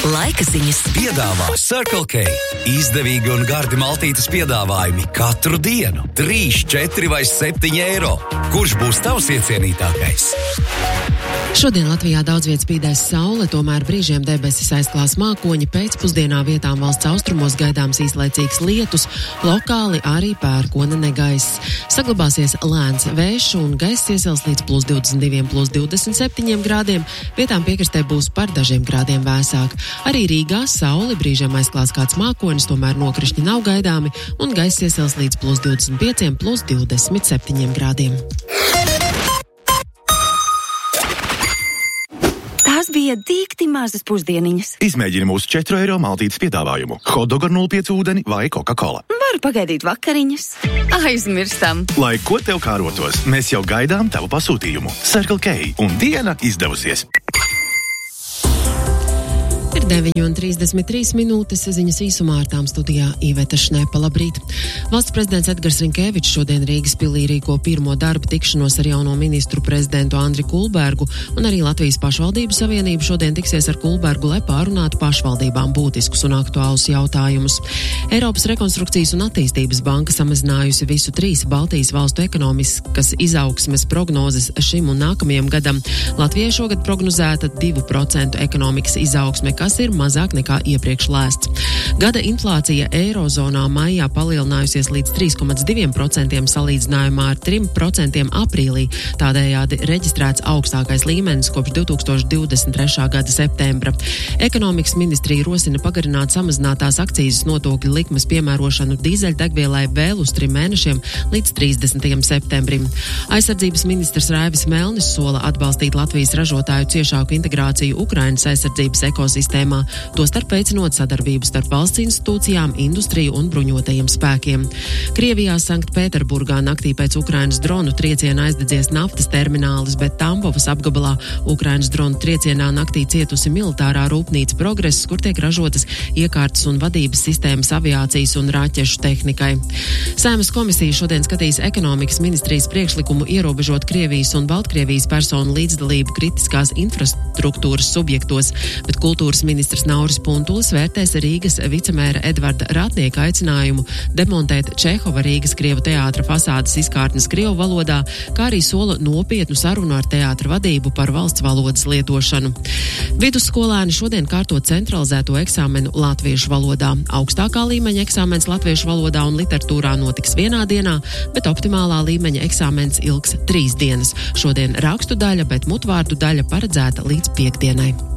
Laika ziņas Piedāvā Circle K. Izdevīgi un gardi maltītes piedāvājumi katru dienu. 3, 4 vai 7 eiro. Kurš būs tavs iecienītākais? Šodien Latvijā daudz vietas spīdēs saule, tomēr brīžiem debesis aizklās mākoņi, pēcpusdienā vietām valsts austrumos gaidāms īslaicīgs lietus, lokāli arī pērkona negaiss. Saglabāsies lēns vējš un gaiss iesils līdz +22, +27 grādiem, vietām piekrastē būs par dažiem grādiem vēsāk. Arī Rīgā sauli brīžiem aizklās kāds mākonis, tomēr nokrišņi nav gaidāmi un gaiss iesils līdz +25, +27 grādiem. Tās bija dīkti mazas pusdieniņas. Izmēģini mūsu 4 eiro maltītes piedāvājumu. Hotdog ar 0,5 ūdeni vai Coca-Cola. Varu pagaidīt vakariņas. Aizmirstam. Lai ko tev kārotos, mēs jau gaidām tavu pasūtījumu. Circle K un diena izdevusies. Ir 9:33 minūtes, ziņas īsumā ar tām studijā Iveta Šnepa. Labrīt! Valsts prezidents Edgars Rinkevičs šodien Rīgas pilī rīko pirmo darba tikšanos ar jauno ministru prezidentu Andri Kulbergu, un arī Latvijas pašvaldību savienība šodien tiksies ar Kulbergu, lai pārunātu pašvaldībām būtiskus un aktuālus jautājumus. Eiropas rekonstrukcijas un attīstības banka samazinājusi visu 3 Baltijas valstu ekonomiskas izaugsmes prognozes šim un nākamajam gadam. Latvijai šogad prognozēta 2% ekonomikas izaugsme, kas ir mazāk nekā iepriekš lēsts. Gada inflācija Eirozonā maijā palielinājusies līdz 3,2% salīdzinājumā ar 3% aprīlī, tādējādi reģistrēts augstākais līmenis kopš 2023. gada septembra. Ekonomikas ministrija rosina pagarināt samazinātās akcīzes nodokļu likmes piemērošanu dīzeļdegvielai vēl uz 3 mēnešiem līdz 30. septembrim. Aizsardzības ministrs Raivis Melnis sola atbalstīt Latvijas ražotāju ciešāku integrāciju Ukrainas aizsardzības ekosistēmā, tostarp veicinot sadarbību starp valsts institūcijām, industriju un bruņotajiem spēkiem. Krievijā Sanktpēterburgā naktī pēc Ukrainas dronu trieciena aizdedzies naftas terminālis, bet Tambovas apgabalā Ukrainas dronu triecienā naktī cietusi militārā rūpnīca Progress, kur tiek ražotas iekārtas un vadības sistēmas aviācijas un raķešu tehnikai. Saeimas komisija šodien skatīs ekonomikas ministrijas priekšlikumu ierobežot Krievijas un Baltkrievijas personu līdzdalību kritiskās infrastruktūras subjektos, bet kultūras ministrs Nauris Puntulis vērtēs Rīgas vicemēra Edvarda Ratnieka aicinājumu demontēt Čehova Rīgas Krievu teātra fasādes izkārtnes krievu valodā, kā arī sola nopietnu sarunu ar teātra vadību par valsts valodas lietošanu. Vidusskolēni šodien kārto centralizēto eksāmenu latviešu valodā. Augstākā līmeņa eksāmens latviešu valodā un literatūrā notiks vienā dienā, bet optimālā līmeņa eksāmens ilgs 3 dienas. Šodien rakstu daļa, bet mutvārdu daļa paredzēta līdz 5 dienai.